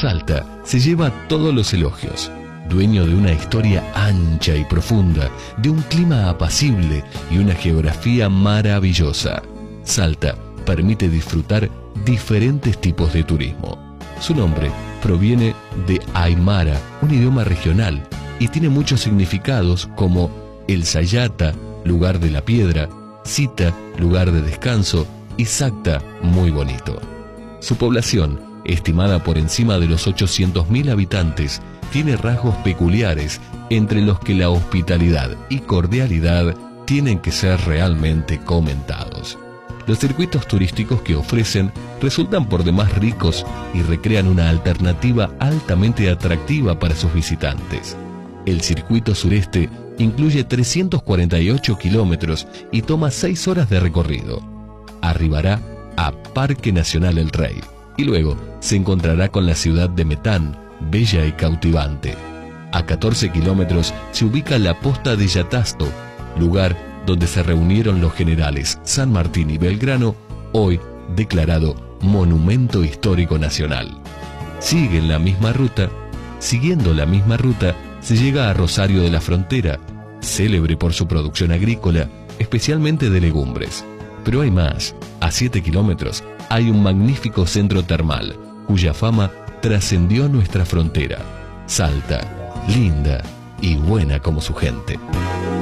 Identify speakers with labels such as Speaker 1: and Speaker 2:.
Speaker 1: Salta se lleva todos los elogios, dueño de una historia ancha y profunda, de un clima apacible y una geografía maravillosa. Salta permite disfrutar diferentes tipos de turismo. Su nombre proviene de Aymara, un idioma regional, y tiene muchos significados como el Sayata, lugar de la piedra, Sita, lugar de descanso, y Sacta, muy bonito. Su población, estimada por encima de los 800.000 habitantes, tiene rasgos peculiares, entre los que la hospitalidad y cordialidad tienen que ser realmente comentados. Los circuitos turísticos que ofrecen resultan por demás ricos y recrean una alternativa altamente atractiva para sus visitantes. El circuito sureste incluye 348 kilómetros y toma 6 horas de recorrido. Arribará a Parque Nacional El Rey y luego se encontrará con la ciudad de Metán, bella y cautivante. A 14 kilómetros se ubica la posta de Yatasto, lugar donde se reunieron los generales San Martín y Belgrano, hoy declarado Monumento Histórico Nacional. Siguiendo la misma ruta, se llega a Rosario de la Frontera, célebre por su producción agrícola, especialmente de legumbres. Pero hay más. A 7 kilómetros hay un magnífico centro termal, cuya fama trascendió nuestra frontera. Salta, linda y buena como su gente.